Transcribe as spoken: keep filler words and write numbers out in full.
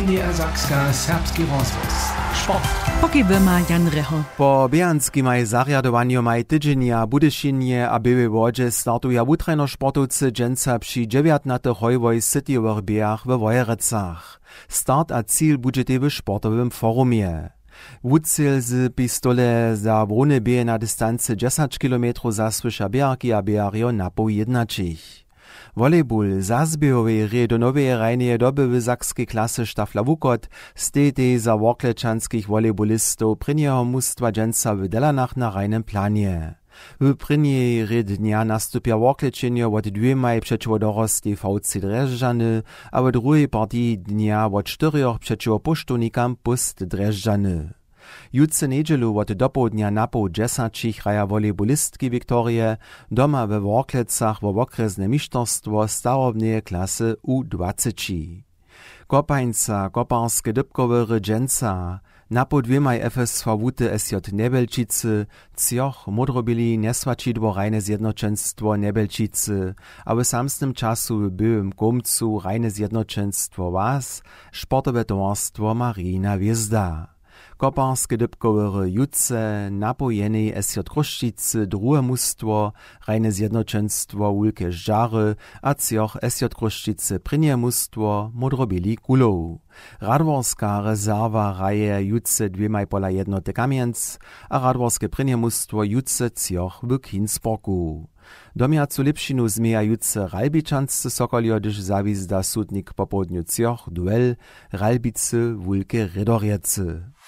Niedersachska serbski rozhlas. Sport. Pokiby ma Jan Reho. Po Běhanskimaj zarjadowaniu maj tydzienia Budyšinje a Byłej Wodzie startuja wutrajno sportowcy dżęca przy dziewiętnastych hojwoj Cityowych biegach we Wojerecach. Start a cíl budżety w sportowym forumie. Wucel z pistole za brune bieje na dystancy dziesięć kilometrów zasłysza biegarki a biegario na pół jednačich. Volejball zazbiehowej hry do nowej rajnej doby w sakskiej klasy Štafla Wukot stejtej za worklečanskich volejballistów prynieho mustwa dżęca w Delanach na rajnym planie. W pryniej hry dnia nastupia worklečenje od dwójmaj przeciwo dorostej V C Drežďany, a w drugiej partii dnia od czterech przeciwo puštownikam Pust Drežďany. Jutce nedźelu od dopołudnia na pół dziesięcich hraja volejballistki Wiktorie doma we Worklecach wo okresne mistrzostwo starobnej klasy U dwadzieścia. Kopańca, koparskie dybkowe dżęca, na pół dwójmaj F S V Wuty S J Nebelčice, cioch modrobili nesłačidło rajne zjednoczeństwo Nebelčice, a w samstym czasu w byłym komcu rajne zjednoczeństwo Was, sportowe towarstwo Marina Wjezda. Koparskie dybkowe jutce, napojenej S J Kruščice, drugie mustwo, rajne zjednoczeństwo Wulke Žary, a cioch S J Kruščice prynie mustwo modrobili kulow. Radworska rezerwa raje jutce dwiemaj pola jednoty Kamienc, a radworskie prynie mustwo jutce cioch w Kinsborgu. Domiacu lepšinu zmieja jutce Ralbičansce Sokoljo, gdyż zawizda sudnik po południu cioch duel Ralbice Wulke Redorjece.